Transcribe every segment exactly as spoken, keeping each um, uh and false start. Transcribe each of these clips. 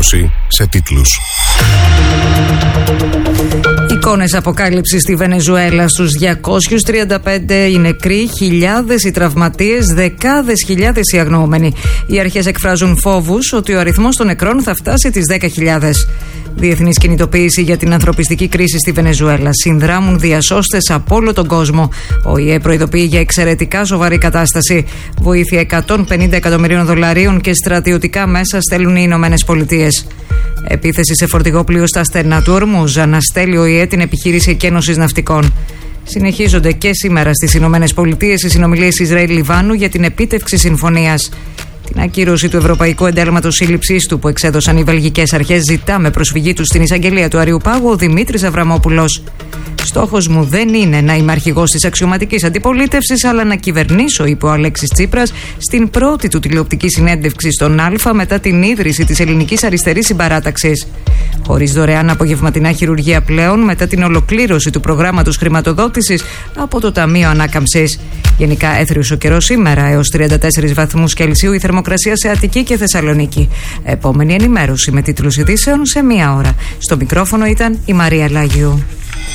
ενημέρωση σε τίτλους. Εικόνες αποκάλυψης στη Βενεζουέλα. Στους διακόσιους τριάντα πέντε οι νεκροί, χιλιάδες οι τραυματίες, δεκάδες χιλιάδες οι αγνοούμενοι. Οι αρχές εκφράζουν φόβους ότι ο αριθμός των νεκρών θα φτάσει τις δέκα χιλιάδες. Διεθνής κινητοποίηση για την ανθρωπιστική κρίση στη Βενεζουέλα. Συνδράμουν διασώστες από όλο τον κόσμο. Ο ΙΕ προειδοποιεί για εξαιρετικά σοβαρή κατάσταση. Βοήθεια εκατόν πενήντα εκατομμυρίων δολαρίων και στρατιωτικά μέσα στέλνουν οι Ηνωμένες Πολιτείες. Επίθεση σε φορτηγό πλοίο στα στενά του Ορμούζ. Αναστέλει ο ΙΕ την επιχείρηση εκένωσης ναυτικών. Συνεχίζονται και σήμερα στις Ηνωμένες Πολιτείες οι συνομιλίες Ισραήλ-Λιβάνου για την επίτευξη συμφωνίας. Την ακύρωση του Ευρωπαϊκού Εντάλματος Σύλληψής του που εξέδωσαν οι βελγικές αρχές ζητά με προσφυγή του στην εισαγγελία του Αριουπάγου ο Δημήτρης Αβραμόπουλος. Στόχος μου δεν είναι να είμαι αρχηγός της αξιωματικής αντιπολίτευσης, αλλά να κυβερνήσω, είπε ο Αλέξης Τσίπρας στην πρώτη του τηλεοπτική συνέντευξη στον Α μετά την ίδρυση της Ελληνικής Αριστερής Συμπαράταξης. Χωρίς δωρεάν απογευματινά χειρουργία πλέον μετά την ολοκλήρωση του προγράμματος χρηματοδότησης από το Ταμείο Ανάκαμψης. Γενικά έθριος ο καιρός σήμερα, έως τριάντα τέσσερις βαθμούς Κελσίου η θερμοκρασία σε Αττική και Θεσσαλονίκη. Επόμενη ενημέρωση με τίτλους ειδήσεων σε μία ώρα. Στο μικρόφωνο ήταν η Μαρία Λάγιου.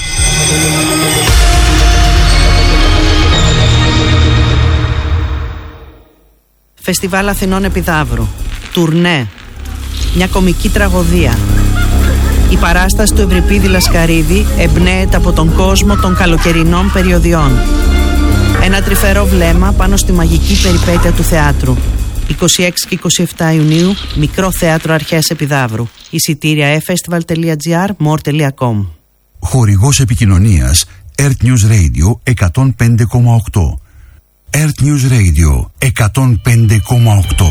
Φεστιβάλ Αθηνών Επιδαύρου. Τουρνέ. Μια κομική τραγωδία. Η παράσταση του Ευρυπίδη Λασκαρίδη εμπνέεται από τον κόσμο των καλοκαιρινών περιοδιών. Ένα τρυφερό βλέμμα πάνω στη μαγική περιπέτεια του θεάτρου. είκοσι έξι και είκοσι επτά Ιουνίου, Μικρό Θέατρο Αρχαίας Επιδαύρου. Εισιτήρια e festival τελεία gr, more τελεία com. Χορηγός επικοινωνίας Earth News Radio εκατόν πέντε κόμμα οκτώ. Earth News Radio εκατόν πέντε κόμμα οκτώ.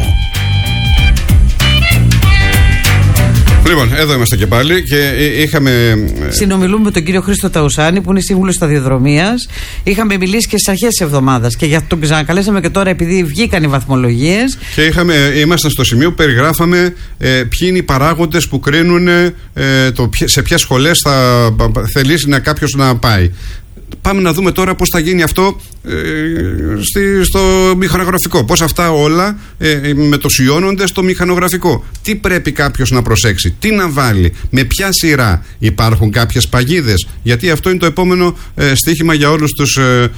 Λοιπόν, εδώ είμαστε και πάλι και είχαμε... Συνομιλούμε με τον κύριο Χρήστο Ταουσάνη που είναι σύμβουλος σταδιοδρομίας. Είχαμε μιλήσει και στις αρχές της εβδομάδας και για αυτό τον ξανακαλέσαμε και τώρα επειδή βγήκαν οι βαθμολογίες. Και είχαμε, ήμασταν στο σημείο που περιγράφαμε ε, ποιοι είναι οι παράγοντες που κρίνουν ε, το, σε ποιες σχολές θα θελήσει να κάποιος να πάει. Πάμε να δούμε τώρα πώς θα γίνει αυτό ε, στη, στο μηχανογραφικό. Πώς αυτά όλα ε, μετοσιώνονται στο μηχανογραφικό. Τι πρέπει κάποιος να προσέξει, τι να βάλει, με ποια σειρά. Υπάρχουν κάποιες παγίδες, γιατί αυτό είναι το επόμενο ε, στοίχημα για όλους τους ε,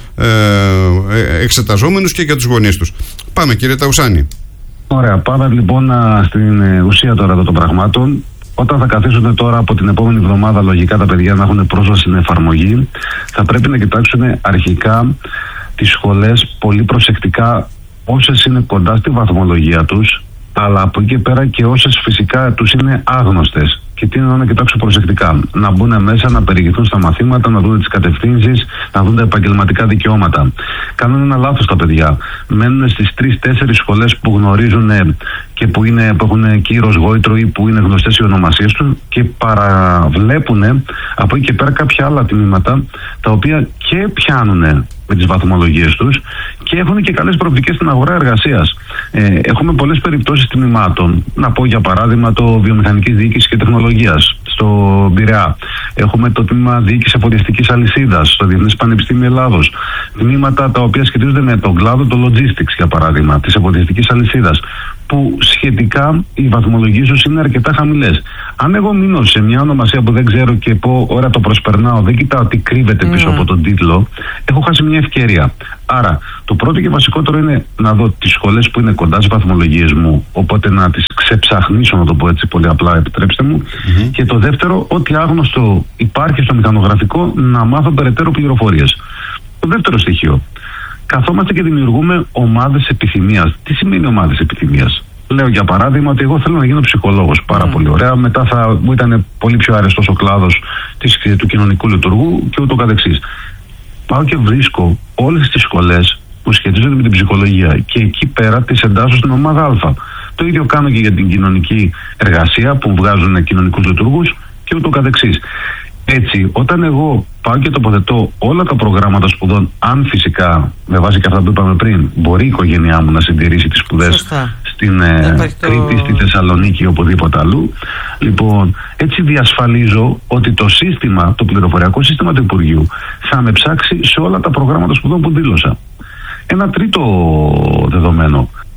ε, εξεταζόμενους και για τους γονείς τους. Πάμε, κύριε Ταουσάνη. Ωραία, πάμε λοιπόν στην ουσία τώρα των πραγμάτων. Όταν θα καθίσουν τώρα από την επόμενη εβδομάδα λογικά τα παιδιά να έχουν πρόσβαση στην εφαρμογή, θα πρέπει να κοιτάξουν αρχικά τις σχολές πολύ προσεκτικά, όσες είναι κοντά στη βαθμολογία τους, αλλά από εκεί και πέρα και όσες φυσικά τους είναι άγνωστες. Και τι είναι να κοιτάξουν προσεκτικά. Να μπουν μέσα, να περιηγηθούν στα μαθήματα, να δουν τις κατευθύνσεις, να δουν τα επαγγελματικά δικαιώματα. Κάνουν ένα λάθος τα παιδιά. Μένουν στις τρεις-τέσσερις σχολές που γνωρίζουν και που, είναι, που έχουν κύρος γόητρο ή που είναι γνωστές οι ονομασίες τους και παραβλέπουν από εκεί και πέρα κάποια άλλα τμήματα τα οποία και πιάνουν με τις βαθμολογίες τους και έχουν και καλές προοπτικές στην αγορά εργασίας. Ε, έχουμε πολλές περιπτώσεις τμήματων. Να πω για παράδειγμα το βιομηχανικής διοίκησης και τεχνολογίας στο Πειραιά. Έχουμε το τμήμα διοίκησης εφοδιαστικής αλυσίδας στο Διεθνές Πανεπιστήμιο Ελλάδος. Τμήματα τα οποία σχετίζονται με τον κλάδο το logistics, για παράδειγμα, της εφοδιαστικής αλυσίδας, που σχετικά οι βαθμολογίες τους είναι αρκετά χαμηλές. Αν εγώ μείνω σε μια ονομασία που δεν ξέρω και πω ώρα το προσπερνάω, δεν κοιτάω τι κρύβεται πίσω mm. από τον τίτλο, έχω χάσει μια ευκαιρία. Άρα, το πρώτο και βασικότερο είναι να δω τις σχολές που είναι κοντά στις βαθμολογίες μου, οπότε να τις ξεψαχνίσω, να το πω έτσι πολύ απλά, επιτρέψτε μου. Mm-hmm. Και το δεύτερο, ό,τι άγνωστο υπάρχει στο μηχανογραφικό, να μάθω περαιτέρω πληροφορίες. Το δεύτερο στοιχείο. Καθόμαστε και δημιουργούμε ομάδες επιθυμίας. Τι σημαίνει ομάδες επιθυμίας? Λέω για παράδειγμα ότι εγώ θέλω να γίνω ψυχολόγος. Πάρα mm. πολύ ωραία. Μετά θα μου ήταν πολύ πιο αρεστός ο κλάδος της, του κοινωνικού λειτουργού και ούτω καθεξής. Πάω και βρίσκω όλες τις σχολές που σχετίζονται με την ψυχολογία και εκεί πέρα τις εντάσσω στην ομάδα Α. Το ίδιο κάνω και για την κοινωνική εργασία που βγάζουν κοινωνικούς λειτουργούς και ούτω καθεξής. Έτσι, όταν εγώ πάω και τοποθετώ όλα τα προγράμματα σπουδών, αν φυσικά, με βάση και αυτά που είπαμε πριν, μπορεί η οικογένειά μου να συντηρήσει τις σπουδές Σωστά. στην ε, Κρήτη, στη Θεσσαλονίκη ή οπουδήποτε αλλού, λοιπόν, έτσι διασφαλίζω ότι το σύστημα, το πληροφοριακό σύστημα του Υπουργείου θα με ψάξει σε όλα τα προγράμματα σπουδών που δήλωσα. Ένα τρίτο δεδομένο.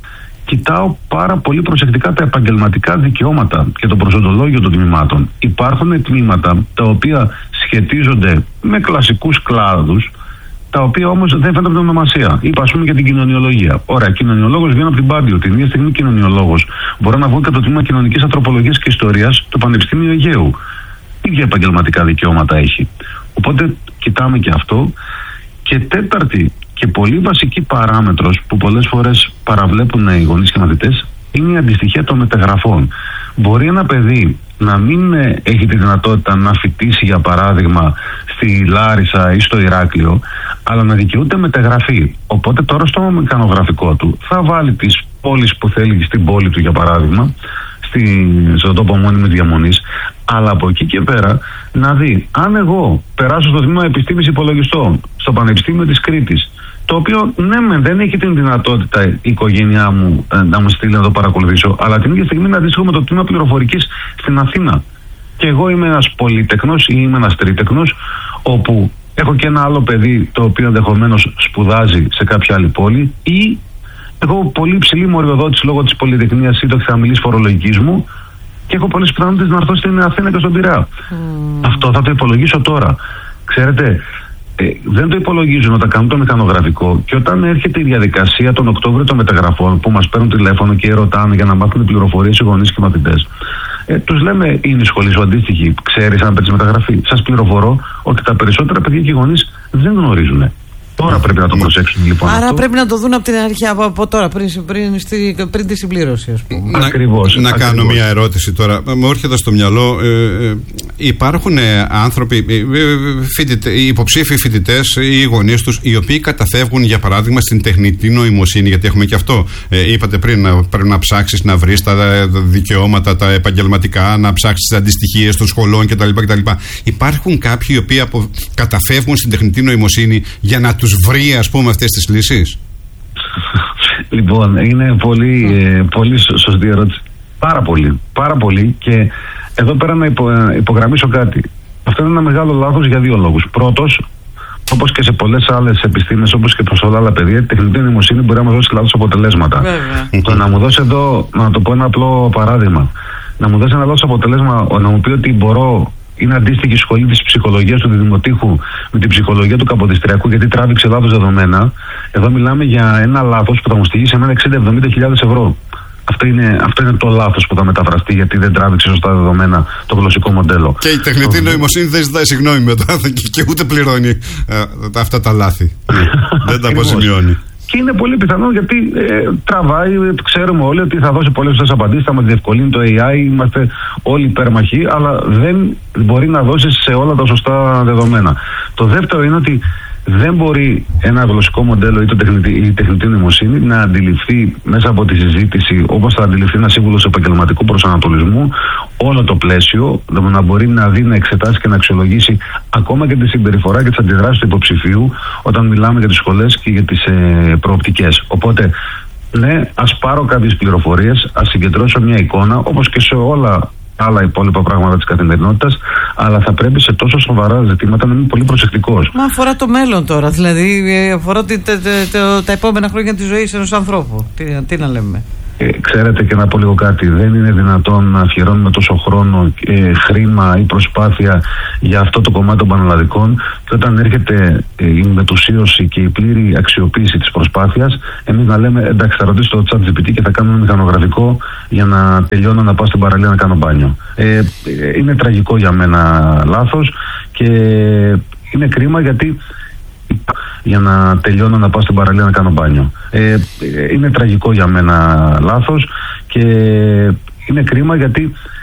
κοιτάω πάρα πολύ προσεκτικά τα επαγγελματικά δικαιώματα και το προσοντολόγιο των τμήματων. Υπάρχουν τμήματα τα οποία σχετίζονται με κλασικούς κλάδους, τα οποία όμως δεν φαίνονται από την ονομασία. Είπα, ας πούμε, για την κοινωνιολογία. Ωραία, κοινωνιολόγος βγαίνει από την Πάντιο. Την ίδια στιγμή κοινωνιολόγος μπορεί να βγει και από το τμήμα κοινωνικής ανθρωπολογίας και ιστορίας του Πανεπιστήμιου Αιγαίου. Ίδια επαγγελματικά δικαιώματα έχει. Οπότε κοιτάμε και αυτό. Και τέταρτη και πολύ βασική παράμετρος που πολλές φορές παραβλέπουν οι γονείς και μαθητές είναι η αντιστοιχεία των μεταγραφών. Μπορεί ένα παιδί να μην έχει τη δυνατότητα να φοιτήσει, για παράδειγμα, στη Λάρισα ή στο Ηράκλειο, αλλά να δικαιούται μεταγραφή. Οπότε τώρα στο μηχανογραφικό του θα βάλει τις πόλεις που θέλει στην πόλη του, για παράδειγμα, στη, στον τόπο μόνιμης διαμονής, αλλά από εκεί και πέρα να δει, αν εγώ περάσω στο τμήμα επιστήμης υπολογιστών στο Πανεπιστήμιο της Κρήτης, το οποίο ναι, δεν έχει την δυνατότητα η οικογένειά μου ε, να μου στείλει να το παρακολουθήσω, αλλά την ίδια στιγμή είναι αντίστοιχο με το τμήμα πληροφορικής στην Αθήνα. Και εγώ είμαι ένας πολυτεκνός ή είμαι ένας τρίτεκνος, όπου έχω και ένα άλλο παιδί το οποίο ενδεχομένως σπουδάζει σε κάποια άλλη πόλη, ή έχω πολύ ψηλή μοριοδότηση λόγω της πολυτεχνίας ή της χαμηλής φορολογικής μου, και έχω πολλές πιθανότητες να έρθω στην Αθήνα και στον Πειραιά. Mm. Αυτό θα το υπολογίσω τώρα. Ξέρετε, ε, δεν το υπολογίζουν όταν κάνουν το μηχανογραφικό, και όταν έρχεται η διαδικασία τον Οκτώβριο των μεταγραφών, που μας παίρνουν τηλέφωνο και ρωτάνε για να μάθουν πληροφορίες οι γονείς και οι μαθητές, ε, τους λέμε, είναι η σχολή σου αντίστοιχη, ξέρεις αν παίρνεις μεταγραφή? Σας πληροφορώ ότι τα περισσότερα παιδιά και οι γονείς δεν γνωρίζουν. Τώρα πρέπει να το προσέξουν, λοιπόν. Άρα αυτό. Πρέπει να το δουν από την αρχή, από, από τώρα, πριν, πριν, στη, πριν τη συμπλήρωση, ας πούμε. Να, ακριβώς, να ακριβώς. κάνω μια ερώτηση τώρα. Μου έρχεται στο μυαλό, ε, ε, υπάρχουν ε, άνθρωποι, ε, φοιτητε, υποψήφοι φοιτητές ή οι γονείς τους, οι οποίοι καταφεύγουν, για παράδειγμα, στην τεχνητή νοημοσύνη, γιατί έχουμε και αυτό. Ε, είπατε πριν, να, πρέπει να ψάξεις να βρεις τα δικαιώματα, τα επαγγελματικά, να ψάξεις τις αντιστοιχίες των σχολών κτλ. κτλ. Υπάρχουν κάποιοι οι οποίοι απο, καταφεύγουν στην τεχνητή νοημοσύνη για να τους βρει, ας πούμε, αυτές τις λύσεις? Λοιπόν, είναι πολύ, ε, πολύ σωστή ερώτηση. Πάρα πολύ, πάρα πολύ, και εδώ πέρα να υπο, υπογραμμίσω κάτι. Αυτό είναι ένα μεγάλο λάθος για δύο λόγους. Πρώτος, όπως και σε πολλές άλλες επιστήμες, όπως και σε όλα άλλα παιδεία, η τεχνητή νοημοσύνη μπορεί να μας δώσει λάθος αποτελέσματα. Το να μου δώσει εδώ, να το πω ένα απλό παράδειγμα, να μου δώσει ένα λάθος αποτελέσμα, να μου πει ότι μπορώ, είναι αντίστοιχη σχολή της ψυχολογίας του Δημοτήχου με την ψυχολογία του Καποδιστριακού, γιατί τράβηξε λάθος δεδομένα. Εδώ μιλάμε για ένα λάθος που θα μου στοιχεί σε μένα εξήντα με εβδομήντα χιλιάδες ευρώ. Αυτό είναι, αυτό είναι το λάθος που θα μεταφραστεί, γιατί δεν τράβηξε σωστά δεδομένα το γλωσσικό μοντέλο. Και η τεχνητή νοημοσύνη δεν ζητάει συγγνώμη μετά και, και ούτε πληρώνει ε, αυτά τα λάθη. Δεν τα αποζημιώνει. Και είναι πολύ πιθανό, γιατί ε, τραβάει, ξέρουμε όλοι ότι θα δώσει πολλές σωστές απαντήσεις, θα μας διευκολύνει το έι άι, είμαστε όλοι υπέρμαχοι, αλλά δεν μπορεί να δώσει σε όλα τα σωστά δεδομένα. Το δεύτερο είναι ότι δεν μπορεί ένα γλωσσικό μοντέλο ή, το τεχνητή, ή η τεχνητή νοημοσύνη να αντιληφθεί μέσα από τη συζήτηση, όπως θα αντιληφθεί ένα σύμβουλος επαγγελματικού προσανατολισμού, όλο το πλαίσιο, να μπορεί να δει, να εξετάσει και να αξιολογήσει ακόμα και τη συμπεριφορά και τις αντιδράσεις του υποψηφίου όταν μιλάμε για τις σχολές και για τις ε, προοπτικές. Οπότε, ναι, ας πάρω κάποιες πληροφορίες, ας συγκεντρώσω μια εικόνα, όπως και σε όλα άλλα υπόλοιπα πράγματα της καθημερινότητας, αλλά θα πρέπει σε τόσο σοβαρά ζητήματα να είμαι πολύ προσεκτικός. Μα αφορά το μέλλον τώρα, δηλαδή αφορά τε, τε, τε, τε, τα επόμενα χρόνια της ζωής ενός ανθρώπου. Τι, τι να λέμε. Ε, ξέρετε, και να πω λίγο κάτι, δεν είναι δυνατόν να αφιερώνουμε τόσο χρόνο, ε, χρήμα ή προσπάθεια για αυτό το κομμάτι των πανελλαδικών, και όταν έρχεται ε, η μετουσίωση και η πλήρη αξιοποίηση της προσπάθειας, εμείς να λέμε, εντάξει, θα ρωτήσω το chat τζι πι τι και θα κάνω ένα μηχανογραφικό για να τελειώνω να πάω στην παραλία να κάνω μπάνιο. Ε, ε, είναι τραγικό για μένα λάθος, και είναι κρίμα, γιατί για να τελειώνω να πάω στην παραλία να κάνω μπάνιο. Ε, είναι τραγικό για μένα λάθος, και είναι κρίμα, γιατί